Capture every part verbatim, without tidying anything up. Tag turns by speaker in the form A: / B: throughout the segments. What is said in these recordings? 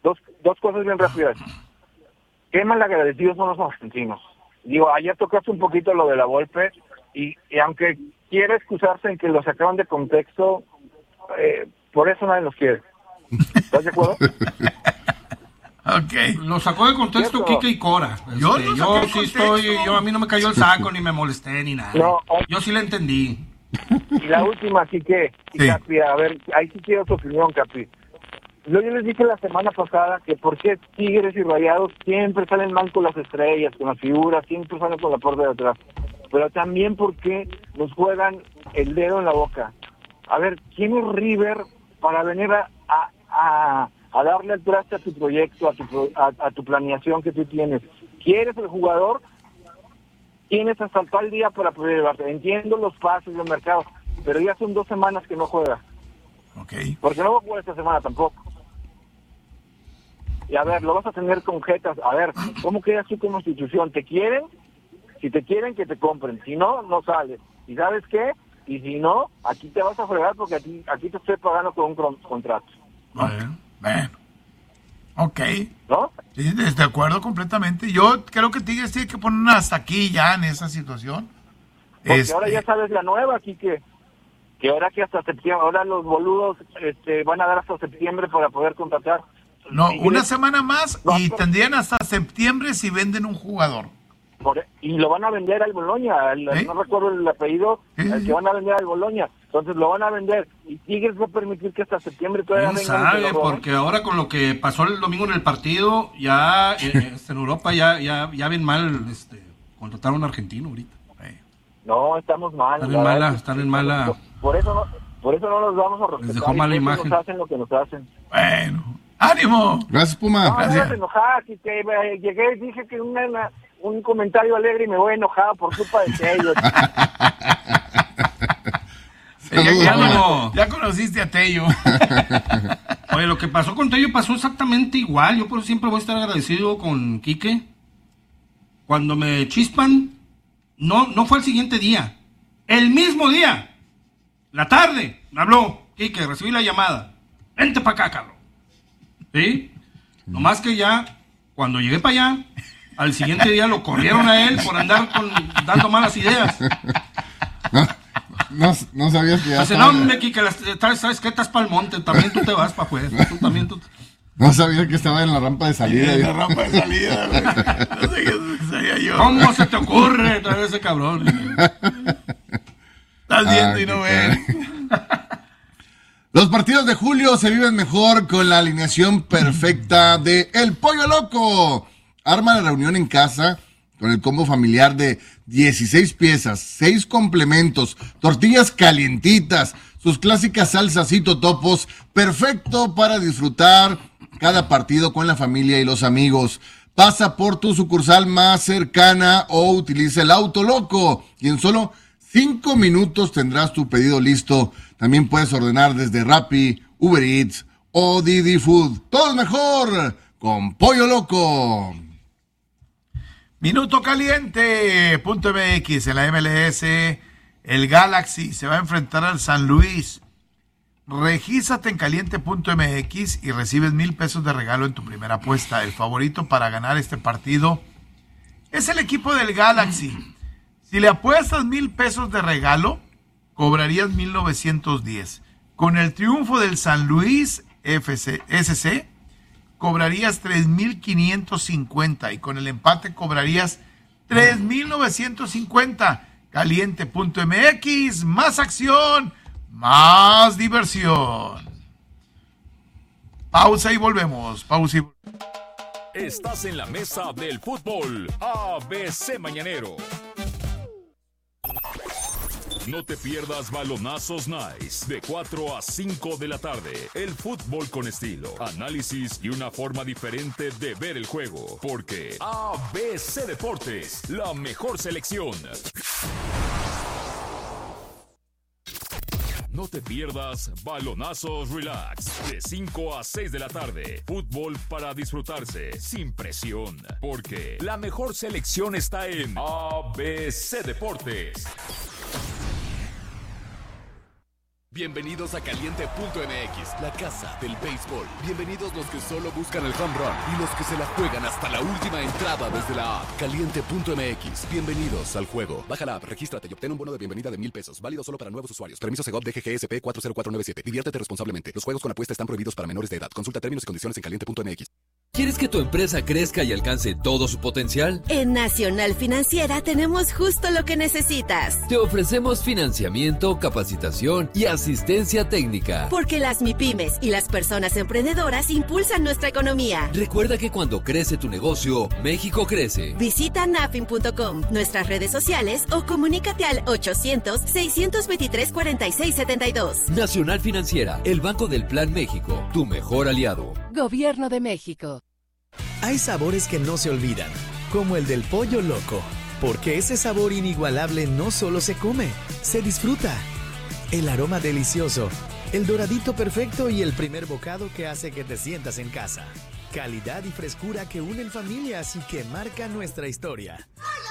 A: dos, dos cosas bien rápidas. Qué malagradecidos son los argentinos. Digo, ayer tocaste un poquito lo de la Volpe, y, y aunque quiere excusarse en que lo sacaron de contexto, eh, por eso nadie los quiere. ¿Estás de acuerdo?
B: Ok.
C: Lo sacó de contexto Quique y Cora. Este,
B: Yo,
C: yo,
B: yo
C: sí estoy, yo a mí no me cayó el saco, ni me molesté, ni nada.
A: No,
C: yo sí le entendí.
A: Y la última, sí que,
B: Sí.
A: Capi, a ver, ahí sí quiero tu opinión, Capi. Yo, yo les dije la semana pasada que por qué Tigres y Rayados siempre salen mal con las estrellas, con las figuras, siempre salen con la puerta de atrás. Pero también porque nos juegan el dedo en la boca. A ver, ¿quién es River para venir a, a, a, a darle al traste a tu proyecto, a tu, pro- a, a tu planeación que tú tienes? ¿Quieres el jugador? Tienes hasta tal día para poder llevarte. Entiendo los pases, los mercados, pero ya son dos semanas que no juega.
B: Ok.
A: Porque no va a jugar esta semana tampoco. Y a ver, lo vas a tener con jetas. A ver, ¿cómo quedas tú como institución? ¿Te quieren? Si te quieren, que te compren. Si no, no sales. ¿Y sabes qué? Y si no, aquí te vas a fregar porque aquí, aquí te estoy pagando con un con- contrato.
B: Bueno, bueno. Ok.
A: ¿No?
B: Sí, de acuerdo completamente. Yo creo que Tigres tiene que poner una hasta aquí ya en esa situación.
A: Porque
B: Este,
A: ahora ya sabes la nueva aquí que que ahora que hasta septiembre, ahora los boludos este, van a dar hasta septiembre para poder contratar.
B: No,
A: Tigres,
B: una semana más
A: No,
B: y
A: pero-
B: tendrían hasta septiembre si venden un jugador.
A: por- y lo van a vender al Boloña, al-
B: ¿Eh?
A: no recuerdo el apellido,
B: Sí,
A: el
B: sí.
A: que van a vender al Boloña. Entonces lo van a vender y Tigres va a permitir que hasta septiembre todavía
C: ¿Quién
A: vengan y se
C: sabe?
A: lo roben.
C: Porque ahora con lo que pasó el domingo en el partido, ya eh, este, en Europa ya, ya, ya ven mal este, contratar a un argentino ahorita.
B: Eh,
A: No, estamos mal.
C: Están
A: la
C: en
A: verdad
C: mala-
A: que-
C: están en mala-
A: Por, por eso no, por eso no nos vamos a respetar.
C: dejó
A: y
C: mala
A: por eso
C: imagen.
A: Nos hacen lo que nos hacen.
B: Bueno, ánimo.
D: Gracias, Puma.
A: No, no
B: Gracias.
A: vas a enojar, que, que eh, llegué y dije que una, una- un comentario alegre y me voy enojado por culpa de ellos.
B: Ya,
D: Saludos,
B: ya-
C: Puma.
B: ya conociste a Tello.
C: Oye, lo que pasó con Tello pasó exactamente igual. Yo por eso siempre voy a estar agradecido con Quique. Cuando me chispan, no, no fue el siguiente día. El mismo día. La tarde. Me habló Quique, recibí la llamada. Vente para acá, cabrón. ¿Sí? Nomás que ya, cuando llegué para allá, al siguiente día lo corrieron a él por andar con, dando malas ideas.
D: No, no, no sabías que ya
C: Dice,
D: estaba-
C: no, hombre, Quique, las- ¿sabes, ¿sabes qué? Estás para el monte. También tú te vas para afuera. Tú también tú...
D: no sabía que estaba en la rampa de salida.
B: En la rampa de salida, güey. No sé qué sabía yo.
C: ¿Cómo se te ocurre traer ese cabrón?
B: Estás viendo
D: Ah,
B: y no
D: qué
B: ves.
D: Los partidos de julio se viven mejor con la alineación perfecta de El Pollo Loco. Arma la reunión en casa con el combo familiar de dieciséis piezas, seis complementos, tortillas calientitas, sus clásicas salsas y totopos, perfecto para disfrutar cada partido con la familia y los amigos. Pasa por tu sucursal más cercana o utiliza el Auto Loco y en solo cinco minutos tendrás tu pedido listo. También puedes ordenar desde Rappi, Uber Eats o Didi Food. Todo es mejor con Pollo Loco.
B: Minuto caliente punto M X en la M L S. El Galaxy se va a enfrentar al San Luis. Regístrate en caliente punto M X y recibes mil pesos de regalo en tu primera apuesta. El favorito para ganar este partido es el equipo del Galaxy. Si le apuestas mil pesos de regalo, cobrarías mil novecientos diez. Con el triunfo del San Luis F C, S C, cobrarías tres mil quinientos cincuenta y con el empate cobrarías tres mil novecientos cincuenta. caliente punto M X, más acción, más diversión. Pausa y volvemos. Pausa y volvemos.
E: Estás en la mesa del fútbol A B C Mañanero. No te pierdas Balonazos Nice de cuatro a cinco de la tarde. El fútbol con estilo, análisis y una forma diferente de ver el juego. Porque A B C Deportes, la mejor selección. No te pierdas Balonazos Relax de cinco a seis de la tarde. Fútbol para disfrutarse sin presión. Porque la mejor selección está en A B C Deportes.
F: Bienvenidos a Caliente punto M X, la casa del béisbol. Bienvenidos los que solo buscan el home run y los que se la juegan hasta la última entrada desde la app. Caliente punto M X, bienvenidos al juego. Baja la app, regístrate y obtén un bono de bienvenida de mil pesos. Válido solo para nuevos usuarios. Permiso Segov D G G S P cuatro cero cuatro nueve siete. Diviértete responsablemente. Los juegos con apuesta están prohibidos para menores de edad. Consulta términos y condiciones en caliente punto M X.
G: ¿Quieres que tu empresa crezca y alcance todo su potencial?
H: En Nacional Financiera tenemos justo lo que necesitas.
G: Te ofrecemos financiamiento, capacitación y asistencia técnica.
H: Porque las MIPYMES y las personas emprendedoras impulsan nuestra economía.
G: Recuerda que cuando crece tu negocio, México crece.
H: Visita nafin punto com, nuestras redes sociales o comunícate al ochocientos, seiscientos veintitrés, cuarenta y seis setenta y dos.
G: Nacional Financiera, el Banco del Plan México, tu mejor aliado.
I: Gobierno de México.
J: Hay sabores que no se olvidan, como el del pollo loco, porque ese sabor inigualable no solo se come, se disfruta. El aroma delicioso, el doradito perfecto y el primer bocado que hace que te sientas en casa. Calidad y frescura que unen familias y que marcan nuestra historia.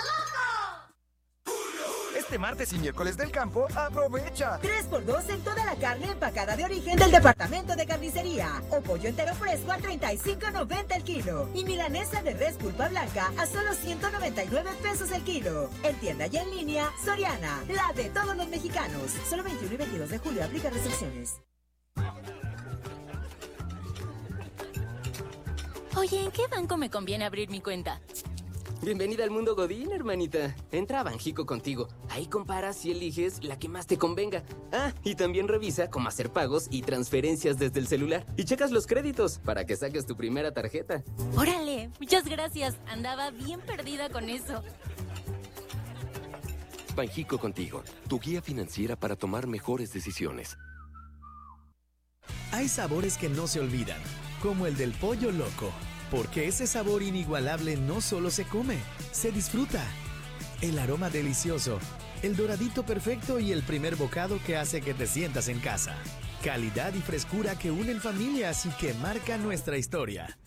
K: Este martes y miércoles del campo, aprovecha.
L: tres por dos en toda la carne empacada de origen del departamento de carnicería. O pollo entero fresco a treinta y cinco noventa el kilo. Y milanesa de res pulpa blanca a solo ciento noventa y nueve pesos el kilo. En tienda y en línea, Soriana, la de todos los mexicanos. Solo veintiuno y veintidós de julio, aplica restricciones.
M: Oye, ¿en qué banco me conviene abrir mi cuenta?
N: Bienvenida al mundo Godín, hermanita. Entra a Banjico contigo. Ahí comparas y eliges la que más te convenga. Ah, y también revisa cómo hacer pagos y transferencias desde el celular. Y checas los créditos para que saques tu primera tarjeta.
M: ¡Órale! Muchas gracias. Andaba bien perdida con eso.
O: Banjico contigo, tu guía financiera para tomar mejores decisiones.
J: Hay sabores que no se olvidan, como el del pollo loco. Porque ese sabor inigualable no solo se come, se disfruta. El aroma delicioso, el doradito perfecto y el primer bocado que hace que te sientas en casa. Calidad y frescura que unen familias y que marcan nuestra historia.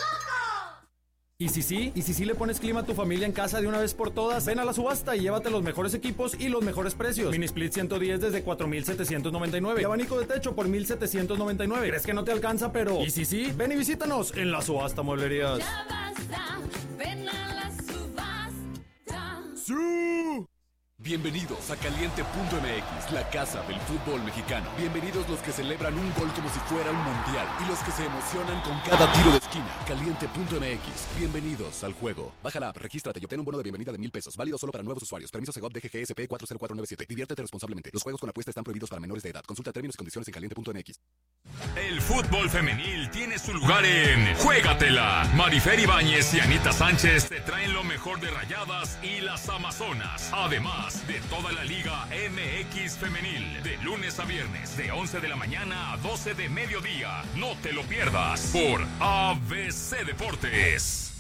P: Y si sí, y si sí le pones clima a tu familia en casa de una vez por todas, ven a la subasta y llévate los mejores equipos y los mejores precios. Mini Split ciento diez desde cuatro mil setecientos noventa y nueve y abanico de techo por mil setecientos noventa y nueve. ¿Crees que no te alcanza? Pero y si sí, ven y visítanos en la subasta Mueblerías.
Q: Ya basta, ven a la subasta.
F: ¡Sí! Bienvenidos a Caliente punto M X, la casa del fútbol mexicano. Bienvenidos los que celebran un gol como si fuera un mundial y los que se emocionan con cada tiro de esquina. Caliente punto M X, bienvenidos al juego. Baja la app, regístrate y obtén un bono de bienvenida de mil pesos. Válido solo para nuevos usuarios. Permiso Segov D G G S P cuatro cero cuatro nueve siete. Diviértete responsablemente. Los juegos con apuesta están prohibidos para menores de edad. Consulta términos y condiciones en caliente punto M X.
E: El fútbol femenil tiene su lugar en Juégatela. Marifer Ibáñez y Anita Sánchez te traen lo mejor de Rayadas y las Amazonas. Además de toda la Liga M X femenil, de lunes a viernes, de once de la mañana a doce de mediodía. No te lo pierdas por A B C Deportes.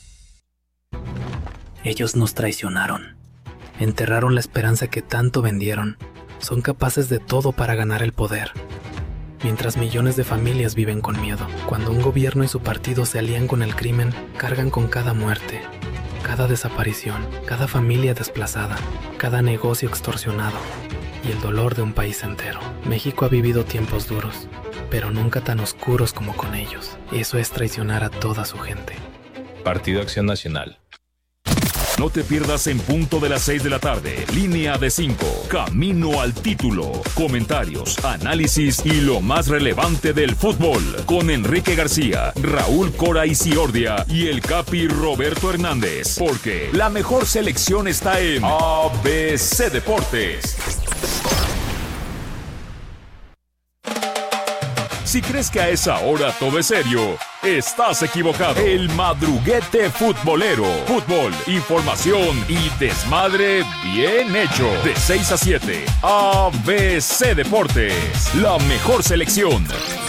R: Ellos nos traicionaron. Enterraron la esperanza que tanto vendieron. Son capaces de todo para ganar el poder. Mientras millones de familias viven con miedo, cuando un gobierno y su partido se alían con el crimen, cargan con cada muerte, cada desaparición, cada familia desplazada, cada negocio extorsionado y el dolor de un país entero. México ha vivido tiempos duros, pero nunca tan oscuros como con ellos. Eso es traicionar a toda su gente.
S: Partido Acción Nacional.
E: No te pierdas en punto de las seis de la tarde. Línea de cinco. Camino al título. Comentarios, análisis y lo más relevante del fútbol. Con Enrique García, Raúl Cora Isiordia y el Capi Roberto Hernández. Porque la mejor selección está en A B C Deportes. Si crees que a esa hora todo es serio, estás equivocado. El madruguete futbolero. Fútbol, información y desmadre bien hecho. De seis a siete, A B C Deportes. La mejor selección.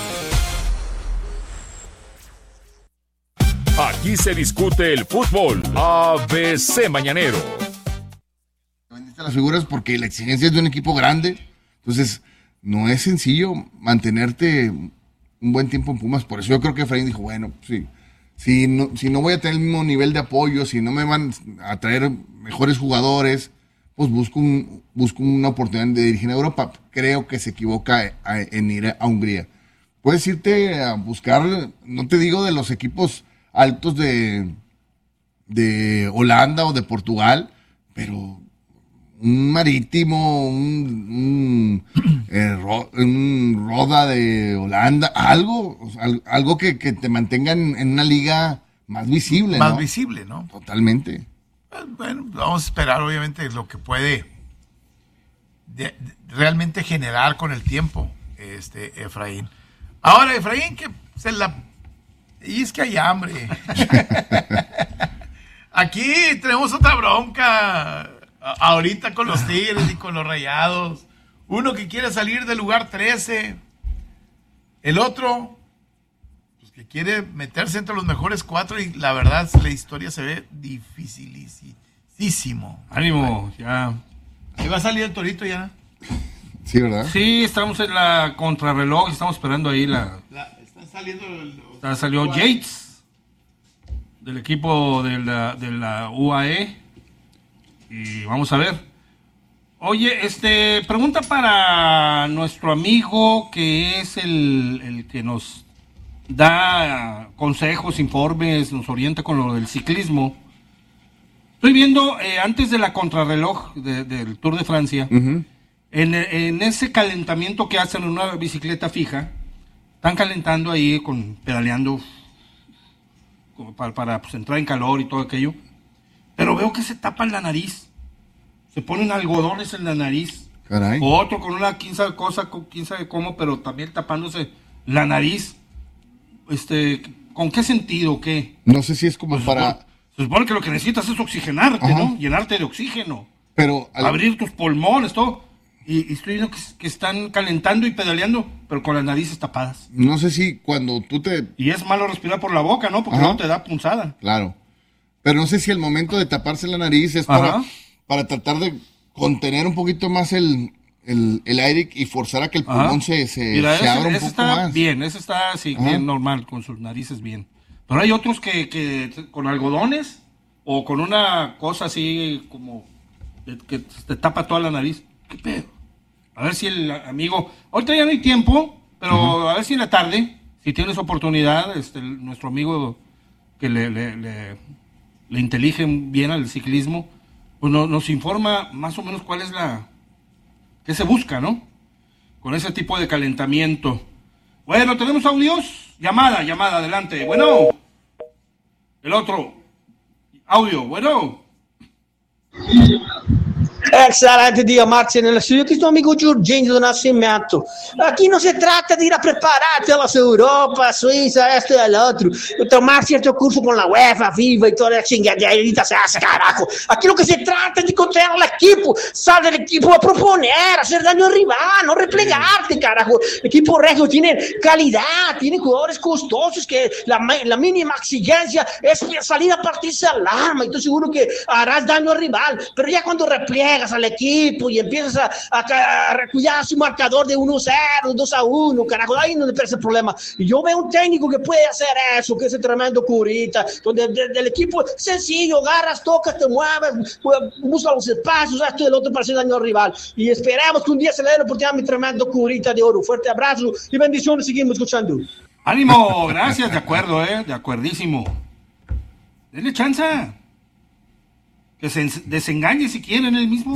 E: Aquí se discute el fútbol. A B C Mañanero.
D: Las figuras porque la exigencia es de un equipo grande. Entonces, no es sencillo mantenerte un buen tiempo en Pumas. Por eso yo creo que Efraín dijo, bueno, sí, si no, si no voy a tener el mismo nivel de apoyo, si no me van a traer mejores jugadores, pues busca, un, busca una oportunidad de dirigir a Europa. Creo que se equivoca a, en ir a Hungría. Puedes irte a buscar, no te digo de los equipos altos de, de Holanda o de Portugal, pero un Marítimo, un, un, eh, ro, un Roda de Holanda, algo, o sea, algo que, que te mantenga en, en una liga más visible,
B: Más
D: ¿no?
B: visible, ¿no?
D: Totalmente.
B: Bueno, vamos a esperar, obviamente, lo que puede de, de, realmente generar con el tiempo, este Efraín. Ahora, Efraín, que se la... Y es que hay hambre. Aquí tenemos otra bronca ahorita con los Tigres y con los Rayados. Uno que quiere salir del lugar trece. El otro, pues, que quiere meterse entre los mejores cuatro. Y la verdad, la historia se ve dificilísimo.
C: Ánimo, ya.
B: ¿Se va a salir el Torito ya?
D: Sí, ¿verdad?
C: Sí, estamos en la contrarreloj. Estamos esperando ahí la...
B: la está saliendo... El,
C: está, salió Yates del equipo de la, de la U A E. Y vamos a ver. Oye, este, pregunta para nuestro amigo que es el, el que nos da consejos, informes, nos orienta con lo del ciclismo. Estoy viendo, eh, antes de la contrarreloj de, del Tour de Francia, uh-huh. en, en ese calentamiento que hacen en una bicicleta fija, están calentando ahí, con pedaleando para, para pues, entrar en calor y todo aquello. Pero veo que se tapan la nariz. Se ponen algodones en la nariz.
D: Caray.
C: O otro con una quién sabe cosa, quién sabe cómo, pero también tapándose la nariz. Este, ¿con qué sentido? ¿Qué?
D: No sé si es como pues para...
C: Se supone, se supone que lo que necesitas es oxigenarte, ajá, ¿no? Llenarte de oxígeno.
D: Pero... Al...
C: Abrir tus pulmones, todo. Y, y estoy viendo que, que están calentando y pedaleando, pero con las narices tapadas.
D: No sé si cuando tú te...
C: Y es malo respirar por la boca, ¿no? Porque no te da punzada.
D: Claro. Pero no sé si el momento de taparse la nariz es para, para tratar de contener un poquito más el, el, el aire y forzar a que el pulmón se, se,
C: Mira,
D: se
C: ese,
D: abra un
C: ese
D: poco
C: está
D: más.
C: Bien, ese está así, bien normal, con sus narices bien. Pero hay otros que, que con algodones o con una cosa así como que te tapa toda la nariz. ¿Qué pedo? A ver si el amigo... Ahorita ya no hay tiempo, pero uh-huh. a ver si en la tarde, si tienes oportunidad, este, nuestro amigo que le... le, le le inteligen bien al ciclismo, pues no, nos informa más o menos cuál es la... qué se busca, ¿no? Con ese tipo de calentamiento. Bueno, ¿tenemos audios? Llamada, llamada, adelante. Bueno. El otro. Audio, bueno.
T: Excelente dia, Martin nella studio. Aqui estou amigo Giorgino do Nascimento. Aqui não se trata de ir a preparar pelas Europa, Suíça, este e el otro. Tomar cierto curso con la UEFA, FIFA y toda la chingaderita se hace, carajo. Aquí lo que se trata es de controlar al equipo, salir del equipo a proponer, hacer daño al rival, no replegarte, carajo. El equipo regio tiene calidad, tiene jugadores costosos que la, la mínima exigencia es salir a partirse al arma. Y estoy seguro que harás daño al rival. Pero ya cuando repliegas al equipo y empiezas a, a, a cuidar su marcador de uno cero, dos a uno, carajo, ahí no le parece el problema. Y yo veo un técnico que puede hacer eso, que es el tremendo Curita, donde de, del equipo sencillo, agarras, tocas, te mueves, buscas los espacios, esto y el otro para hacer daño al rival. Y esperamos que un día se le dé la oportunidad a mi tremendo Curita de oro. Fuerte abrazo y bendiciones, seguimos escuchando.
C: Ánimo, gracias, de acuerdo, eh, de acuerdísimo. Denle chance. Que se desengañe si quieren él mismo.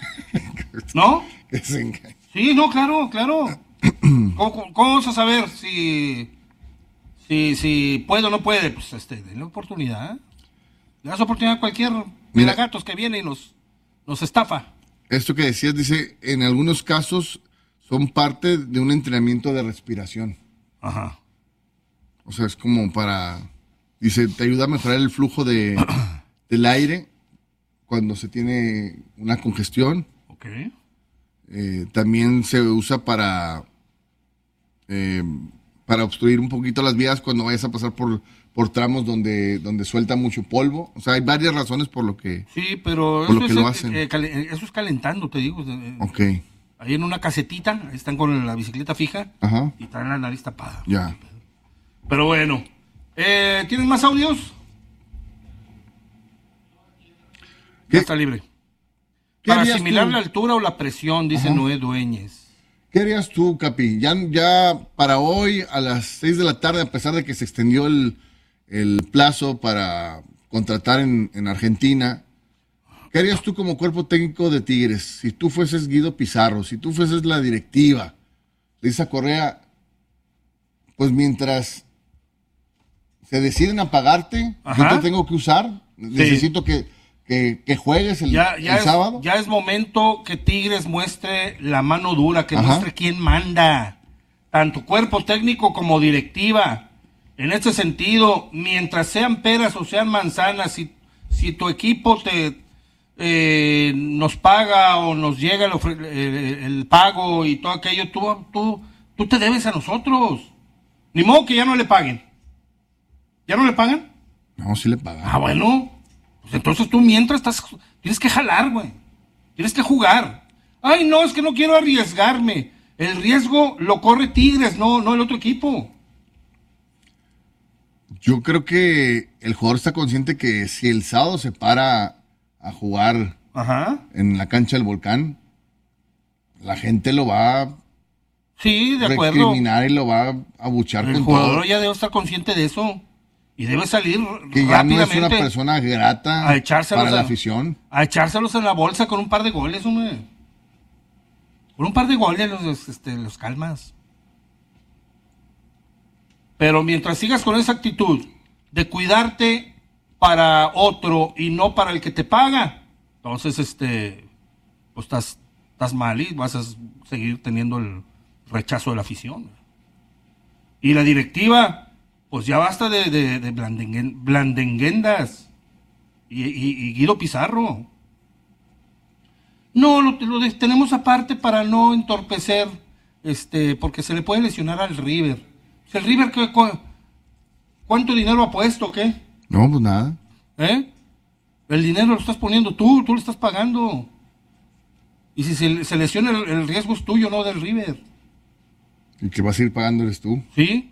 C: ¿No?
D: Que se engañe.
C: Sí, no, claro, claro. ¿Cómo, cómo vamos a saber si, si, si puede o no puede? Pues este, denle oportunidad. Le das oportunidad a cualquier pelagatos que viene y nos, nos estafa.
D: Esto que decías, dice, en algunos casos son parte de un entrenamiento de respiración.
C: Ajá.
D: O sea, es como para... Dice, te ayuda a mejorar el flujo de, del aire cuando se tiene una congestión.
C: Ok.
D: Eh, también se usa para eh, para obstruir un poquito las vías cuando vayas a pasar por, por tramos donde, donde suelta mucho polvo. O sea, hay varias razones por lo que,
C: sí, pero
D: por
C: eso,
D: lo que
C: es,
D: lo hacen.
C: Eh, cal- eso es calentando, te digo.
D: Ok.
C: Ahí en una casetita, están con la bicicleta fija.
D: Ajá.
C: Y traen la nariz tapada.
D: Ya.
C: Pero bueno. Eh, ¿Tienen más audios? Ya está libre. Para asimilar tú? La altura o la presión, dice Ajá. Noé Dueñez.
D: ¿Qué harías tú, Capi? Ya, ya para hoy a las seis de la tarde, a pesar de que se extendió el, el plazo para contratar en, en Argentina, ¿qué harías tú como cuerpo técnico de Tigres? Si tú fueses Guido Pizarro, si tú fueses la directiva, Lisa Correa, pues mientras se deciden a pagarte, Ajá. yo te tengo que usar, sí. necesito que, que, que juegues el,
C: ya, ya
D: el
C: es,
D: sábado.
C: Ya es momento que Tigres muestre la mano dura, que Ajá. muestre quién manda, tanto cuerpo técnico como directiva. En este sentido, mientras sean peras o sean manzanas, si, si tu equipo te eh, nos paga o nos llega el, el, el pago y todo aquello, tú, tú, tú te debes a nosotros. Ni modo que ya no le paguen. ¿Ya no le pagan?
D: No, sí le pagan.
C: Ah, bueno. Pues entonces tú mientras estás, tienes que jalar, güey. Tienes que jugar. Ay, no, es que no quiero arriesgarme. El riesgo lo corre Tigres, no, no el otro equipo.
D: Yo creo que el jugador está consciente que si el sábado se para a jugar
C: Ajá.
D: en la cancha del Volcán, la gente lo va a
C: sí, de acuerdo.
D: recriminar y lo va a abuchar
C: el
D: con
C: jugador
D: todo.
C: Ya debe estar consciente de eso y debe salir
D: que ya no es una persona grata
C: a echárselos
D: para la
C: a,
D: afición.
C: A echárselos en la bolsa con un par de goles, hombre. Con un par de goles los, este, los calmas. Pero mientras sigas con esa actitud de cuidarte para otro y no para el que te paga, entonces este pues estás, estás mal y vas a seguir teniendo el rechazo de la afición. Y la directiva, pues ya basta de, de, de blandengue, blandenguendas y, y, y Guido Pizarro. No, lo, lo tenemos aparte para no entorpecer, este, porque se le puede lesionar al River. ¿El River qué, cu cuánto dinero ha puesto o qué?
D: No, pues nada.
C: ¿Eh? El dinero lo estás poniendo tú, tú lo estás pagando. Y si se, se lesiona, el, el riesgo es tuyo, no del River.
D: ¿Y que vas a ir pagando eres tú?
C: Sí.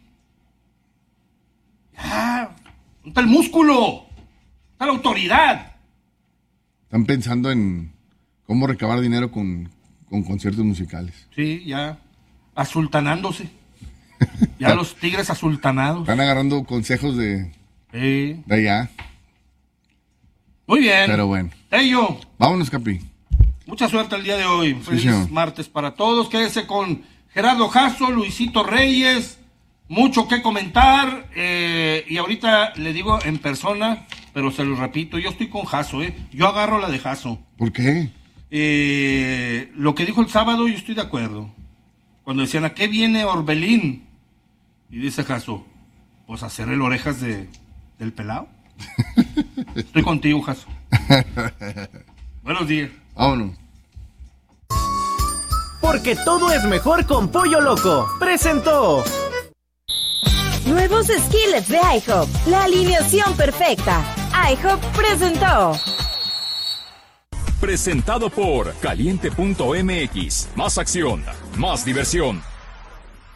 C: Ya, ¿dónde está el músculo? ¿Dónde está la autoridad?
D: Están pensando en cómo recabar dinero con, con conciertos musicales.
C: Sí, ya. Asultanándose. Ya los Tigres asultanados.
D: Están agarrando consejos de,
C: sí.
D: de allá.
C: Muy bien.
D: Pero bueno.
C: Tello.
D: Vámonos, Capi.
C: Mucha suerte el día de hoy.
D: Sí,
C: Feliz
D: señor.
C: martes para todos. Quédese con Gerardo Jasso, Luisito Reyes. Mucho que comentar. Eh, y ahorita le digo en persona, pero se lo repito, yo estoy con Jasso, ¿eh? Yo agarro la de Jasso.
D: ¿Por qué?
C: Eh, lo que dijo el sábado, yo estoy de acuerdo. Cuando decían, ¿a qué viene Orbelín? Y dice Jasso, pues hacer el orejas de, del pelado. Estoy contigo, Jasso. Buenos días.
D: Vámonos.
U: Porque todo es mejor con Pollo Loco. Presentó.
L: Nuevos skillets de IHOP. La alineación perfecta. IHOP presentó.
E: Presentado por Caliente punto M X. Más acción, más diversión.